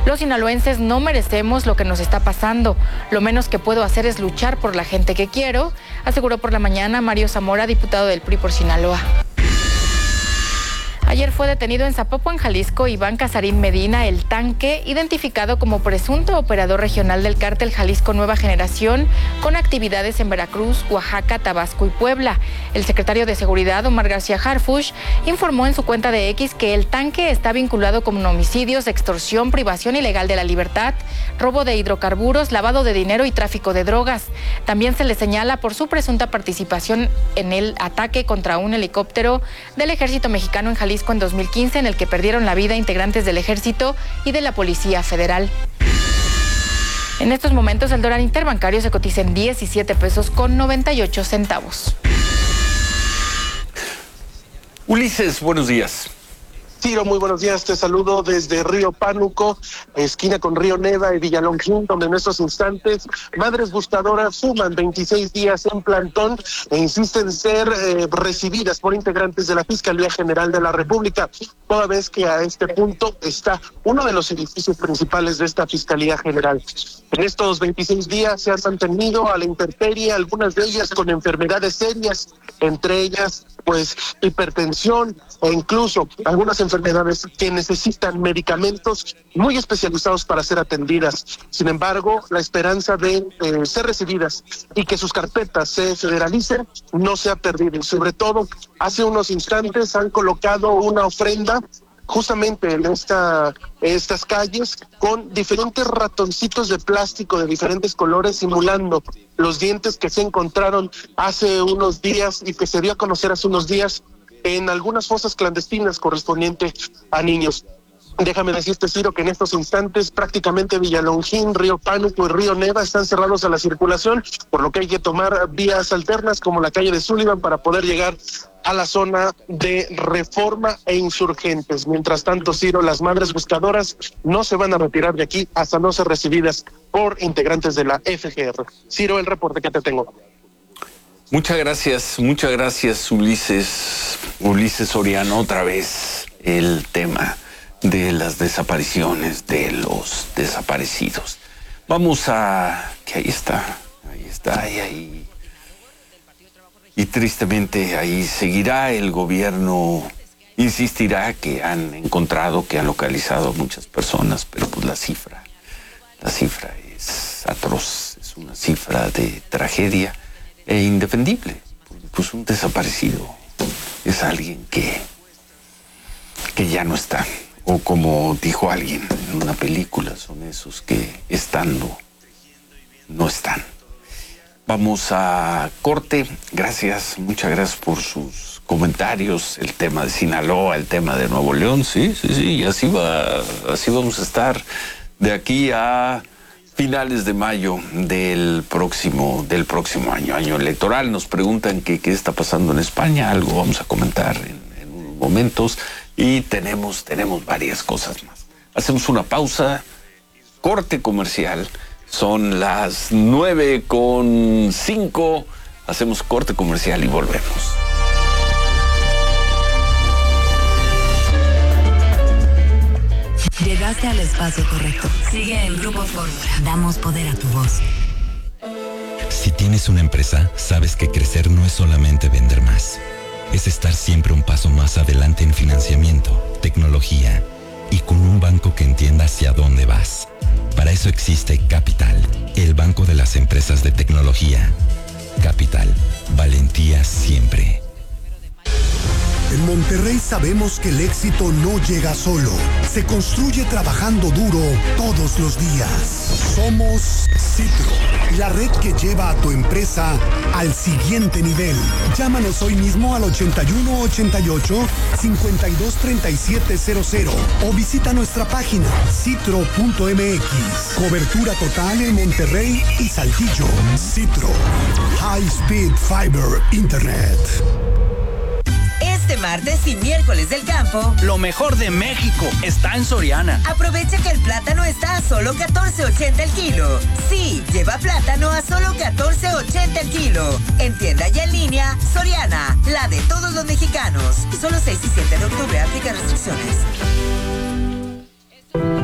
Los sinaloenses no merecemos lo que nos está pasando. Lo menos que puedo hacer es luchar por la gente que quiero, aseguró por la mañana Mario Zamora, diputado del PRI por Sinaloa. Ayer fue detenido en Zapopan, Jalisco, Iván Casarín Medina, el Tanque, identificado como presunto operador regional del cártel Jalisco Nueva Generación, con actividades en Veracruz, Oaxaca, Tabasco y Puebla. El secretario de Seguridad, Omar García Harfuch, informó en su cuenta de X que el Tanque está vinculado con homicidios, extorsión, privación ilegal de la libertad, robo de hidrocarburos, lavado de dinero y tráfico de drogas. También se le señala por su presunta participación en el ataque contra un helicóptero del Ejército Mexicano en Jalisco en 2015, en el que perdieron la vida integrantes del Ejército y de la Policía Federal. En estos momentos el dólar interbancario se cotiza en 17 pesos con 98 centavos. Ulises, buenos días. Ciro, muy buenos días, te saludo desde Río Pánuco, esquina con Río Neva y Villalongín, donde en estos instantes madres buscadoras suman 26 días en plantón e insisten ser recibidas por integrantes de la Fiscalía General de la República, toda vez que a este punto está uno de los edificios principales de esta Fiscalía General. En estos 26 días se han mantenido a la intemperie, algunas de ellas con enfermedades serias, entre ellas pues hipertensión e incluso algunas enfermedades que necesitan medicamentos muy especializados para ser atendidas. Sin embargo, la esperanza de ser recibidas y que sus carpetas se federalicen no se ha perdido. Sobre todo, hace unos instantes han colocado una ofrenda justamente en estas calles con diferentes ratoncitos de plástico de diferentes colores simulando los dientes que se encontraron hace unos días y que se dio a conocer hace unos días en algunas fosas clandestinas correspondientes a niños. Déjame decirte, Ciro, que en estos instantes prácticamente Villalongín, Río Pánuco y Río Neva están cerrados a la circulación, por lo que hay que tomar vías alternas como la calle de Sullivan para poder llegar a la zona de Reforma e Insurgentes. Mientras tanto, Ciro, las madres buscadoras no se van a retirar de aquí hasta no ser recibidas por integrantes de la FGR. Ciro, el reporte que te tengo. Muchas gracias, Ulises Soriano. Otra vez el tema de las desapariciones, de los desaparecidos. Vamos a... que ahí está, ahí. Y tristemente ahí seguirá el gobierno, insistirá que han encontrado, que han localizado a muchas personas, pero pues la cifra es atroz, es una cifra de tragedia e indefendible. Pues un desaparecido es alguien que ya no está. O como dijo alguien en una película, son esos que estando no están. Vamos a corte. Gracias, muchas gracias por sus comentarios. El tema de Sinaloa, el tema de Nuevo León, sí, así vamos a estar de aquí a finales de mayo del próximo año electoral. Nos preguntan qué está pasando en España, algo vamos a comentar en unos momentos. Y tenemos varias cosas más. Hacemos una pausa, corte comercial. Son las 9:05. Hacemos corte comercial y volvemos. Llegaste al espacio correcto. Sigue el Grupo Fórmula. Damos poder a tu voz. Si tienes una empresa, sabes que crecer no es solamente vender más. Es estar siempre un paso más adelante en financiamiento, tecnología y con un banco que entienda hacia dónde vas. Para eso existe Capital, el banco de las empresas de tecnología. Capital, valentía siempre. En Monterrey sabemos que el éxito no llega solo, se construye trabajando duro todos los días. Somos Citro, la red que lleva a tu empresa al siguiente nivel. Llámanos hoy mismo al 8188-523700 o visita nuestra página citro.mx. Cobertura total en Monterrey y Saltillo. Citro, High Speed Fiber Internet. Este martes y miércoles del campo, lo mejor de México está en Soriana. Aprovecha que el plátano está a solo $14.80 el kilo. Sí, lleva plátano a solo $14.80 el kilo. En tienda y en línea, Soriana, la de todos los mexicanos. Solo 6 y 7 de octubre, aplica restricciones.